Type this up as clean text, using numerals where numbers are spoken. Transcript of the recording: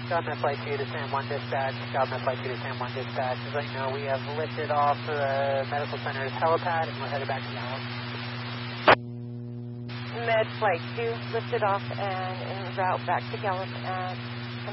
Government Flight 2 to San Juan Dispatch. Government Flight 2 to San Juan Dispatch. As right now, we have lifted off the medical center's helipad and we're headed back to Gallup. Med Flight 2 lifted off and en route back to Gallup at